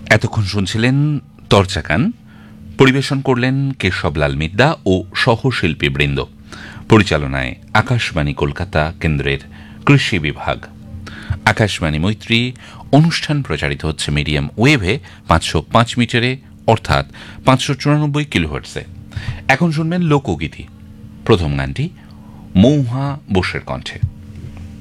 এতক্ষণ শুনছিলেন তরচাকান, পরিবেশন করলেন কেশবলাল মিদ্দা ও সহশিল্পীবৃন্দ। পরিচালনায় আকাশবাণী কলকাতা কেন্দ্রের কৃষি বিভাগ। আকাশবাণী মৈত্রী অনুষ্ঠান প্রচারিত হচ্ছে মিডিয়াম ওয়েভে 505 মিটারে, অর্থাৎ 594 কিলোহার্টজে। এখন শুনবেন লোকগীতি। প্রথম গানটি মৌহা বোসের কণ্ঠে।